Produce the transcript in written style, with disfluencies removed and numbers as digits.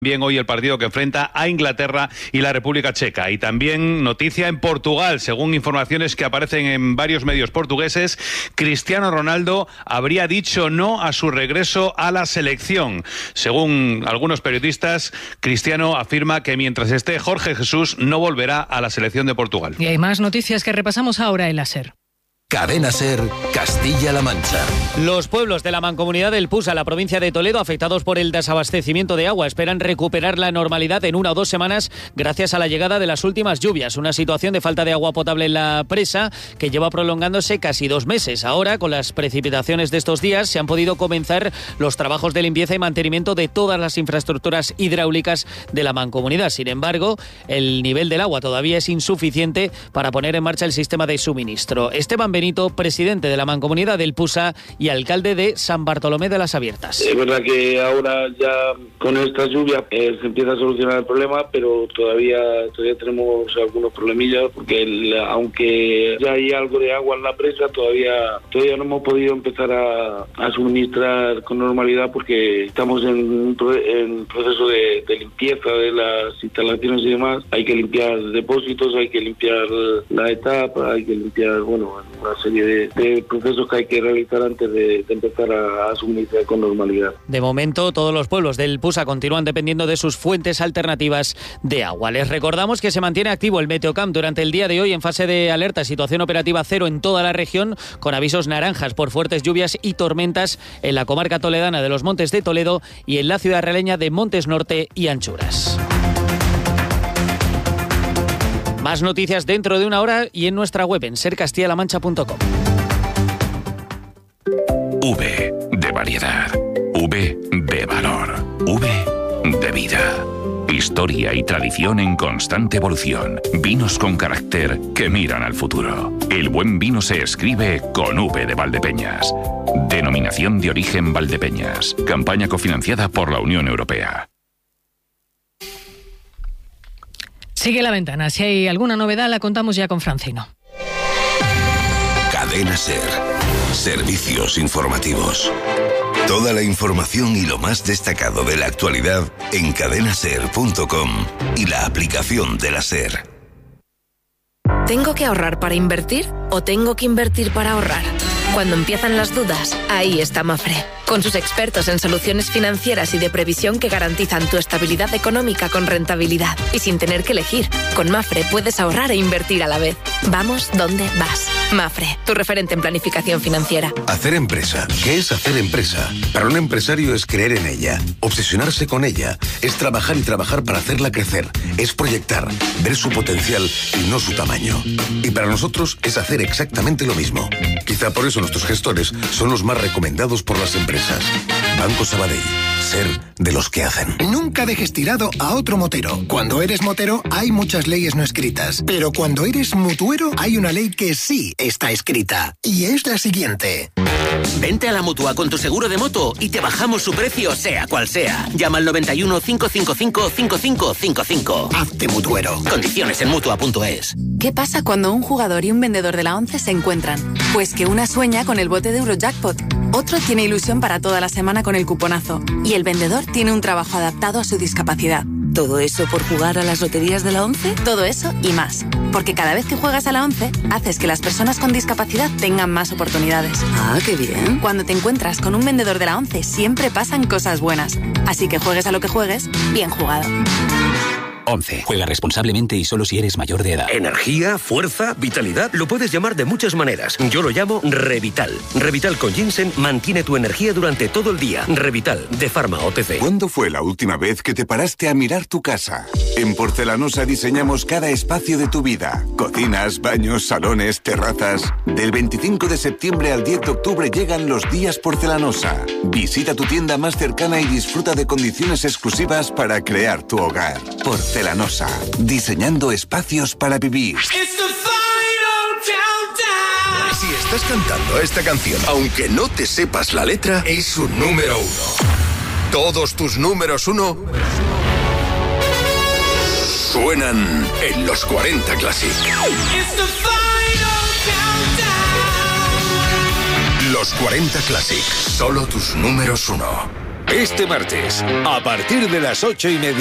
Bien, hoy el partido que enfrenta a Inglaterra y la República Checa. Y también noticia en Portugal, según informaciones que aparecen en varios medios portugueses, Cristiano Ronaldo habría dicho no a su regreso a la selección. Según algunos periodistas, Cristiano afirma que mientras esté Jorge Jesús no volverá a la selección de Portugal. Y hay más noticias que repasamos ahora en la SER. Cadena SER, Castilla-La Mancha. Los pueblos de la Mancomunidad del Pusa, la provincia de Toledo, afectados por el desabastecimiento de agua, esperan recuperar la normalidad en 1 o 2 semanas gracias a la llegada de las últimas lluvias. Una situación de falta de agua potable en la presa que lleva prolongándose casi 2 meses. Ahora, con las precipitaciones de estos días, se han podido comenzar los trabajos de limpieza y mantenimiento de todas las infraestructuras hidráulicas de la Mancomunidad. Sin embargo, el nivel del agua todavía es insuficiente para poner en marcha el sistema de suministro. Esteban Benito, presidente de la Mancomunidad del Pusa y alcalde de San Bartolomé de las Abiertas. Es verdad que ahora ya con esta lluvia se empieza a solucionar el problema, pero todavía tenemos algunos problemillas porque aunque ya hay algo de agua en la presa, todavía no hemos podido empezar a suministrar con normalidad porque estamos en proceso de limpieza de las instalaciones y demás. Hay que limpiar depósitos, hay que limpiar la etapa, hay que limpiar, una serie de procesos que hay que realizar antes de empezar a suministrar con normalidad. De momento, todos los pueblos del Pusa continúan dependiendo de sus fuentes alternativas de agua. Les recordamos que se mantiene activo el Meteocamp durante el día de hoy en fase de alerta, situación operativa 0 en toda la región, con avisos naranjas por fuertes lluvias y tormentas en la comarca toledana de los Montes de Toledo y en la ciudad realeña de Montes Norte y Anchuras. Más noticias dentro de 1 hora y en nuestra web en sercastillalamancha.com. V de variedad, V de valor, V de vida. Historia y tradición en constante evolución. Vinos con carácter que miran al futuro. El buen vino se escribe con V de Valdepeñas. Denominación de origen Valdepeñas. Campaña cofinanciada por la Unión Europea. Sigue la ventana. Si hay alguna novedad, la contamos ya con Francino. Cadena SER. Servicios informativos. Toda la información y lo más destacado de la actualidad en cadenaser.com y la aplicación de la SER. ¿Tengo que ahorrar para invertir o tengo que invertir para ahorrar? Cuando empiezan las dudas, ahí está Mafre, con sus expertos en soluciones financieras y de previsión que garantizan tu estabilidad económica con rentabilidad y sin tener que elegir. Con Mafre puedes ahorrar e invertir a la vez. Vamos donde vas. Mafre, tu referente en planificación financiera. Hacer empresa. ¿Qué es hacer empresa? Para un empresario es creer en ella, obsesionarse con ella, es trabajar y trabajar para hacerla crecer, es proyectar, ver su potencial y no su tamaño. Y para nosotros es hacer exactamente lo mismo. Quizá por eso nuestros gestores son los más recomendados por las empresas. Banco Sabadell. Ser de los que hacen. Nunca dejes tirado a otro motero. Cuando eres motero hay muchas leyes no escritas, pero cuando eres mutuero hay una ley que sí está escrita. Y es la siguiente. Vente a la Mutua con tu seguro de moto y te bajamos su precio sea cual sea. Llama al 91 555 5555. Hazte mutuero. Condiciones en Mutua.es. ¿Qué pasa cuando un jugador y un vendedor de la 11 se encuentran? Pues que una sueña con el bote de Eurojackpot, otro tiene ilusión para toda la semana con el cuponazo y el vendedor tiene un trabajo adaptado a su discapacidad. ¿Todo eso por jugar a las loterías de la 11? Todo eso y más. Porque cada vez que juegas a la 11, haces que las personas con discapacidad tengan más oportunidades. Ah, qué bien. Cuando te encuentras con un vendedor de la 11, siempre pasan cosas buenas. Así que juegues a lo que juegues, bien jugado. 11. Juega responsablemente y solo si eres mayor de edad. Energía, fuerza, vitalidad, lo puedes llamar de muchas maneras. Yo lo llamo Revital. Revital con ginseng mantiene tu energía durante todo el día. Revital, de Pharma OTC. ¿Cuándo fue la última vez que te paraste a mirar tu casa? En Porcelanosa diseñamos cada espacio de tu vida. Cocinas, baños, salones, terrazas. Del 25 de septiembre al 10 de octubre llegan los días Porcelanosa. Visita tu tienda más cercana y disfruta de condiciones exclusivas para crear tu hogar. Porcelanosa, diseñando espacios para vivir. Si estás cantando esta canción, aunque no te sepas la letra, es su número 1. Todos tus números 1 suenan en los 40 Classic. Los 40 Classic, solo tus números 1. Este martes, a partir de las 8:30.